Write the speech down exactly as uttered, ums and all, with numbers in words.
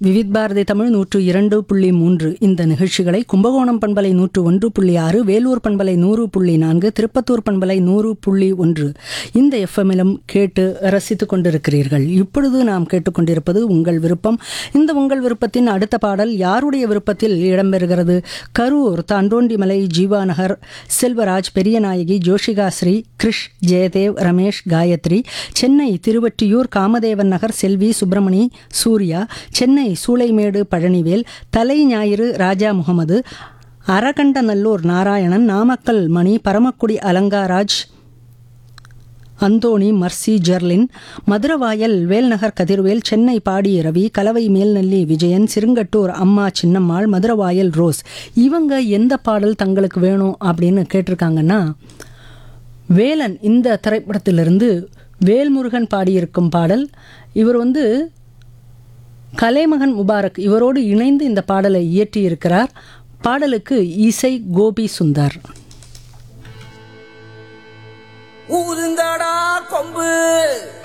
விவித் பாரதி தமிழ் நூற்று இரண்டு புள்ளி மூன்று இந்த நிகழ்ச்சிகளை கும்பகோணம் பண்பலை நூற்று ஒன்று புள்ளி ஆறு, வேலூர் பண்பலை நூறு புள்ளி நான்கு, திருப்பத்தூர் பண்பலை நூறு புள்ளி ஒன்று இந்த எஃப்எம்மிலும் கேட்டு ரசித்துக் கொண்டிருக்கிறீர்கள். இப்பொழுது நாம் கேட்டுக்கொண்டிருப்பது உங்கள் விருப்பம். இந்த உங்கள் விருப்பத்தின் அடுத்த பாடல் யாருடைய விருப்பத்தில் இடம்பெறுகிறது? கரூர் தாண்டோண்டிமலை, ஜீவாநகர், செல்வராஜ், பெரியநாயகி, ஜோஷிகாஸ்ரீ, கிருஷ், ஜெயதேவ், ரமேஷ், காயத்ரி, சென்னை திருவொற்றியூர், காமதேவன் நகர், செல்வி, சுப்பிரமணி, சூர்யா, சென்னை சூளைமேடு, பழனிவேல், தலை ஞாயிறு, ராஜா முகமது, அரகண்டநல்லூர் நாராயணன், நாமக்கல் மணி, பரமக்குடி அலங்காராஜ், அந்தோணி, மர்சி, ஜெர்லின், மதுரவாயல் வேல்நகர் கதிர்வேல், சென்னை பாடி ரவி, கலவை மேல்நெல்லி விஜயன், சிறுங்கட்டூர் அம்மா சின்னம்மாள், மதுரவாயல் ரோஸ். இவங்க எந்த பாடல் தங்களுக்கு வேணும் அப்படின்னு கேட்டிருக்காங்கன்னா, வேலன் இந்த திரைப்படத்திலிருந்து வேல்முருகன் பாடியிருக்கும் பாடல். இவர் வந்து கலைமகன் முபாரக் இவரோடு இணைந்து இந்த பாடலை இயற்றியிருக்கிறார். பாடலுக்கு இசை கோபி சுந்தர். ஊதுங்கடா கொம்பு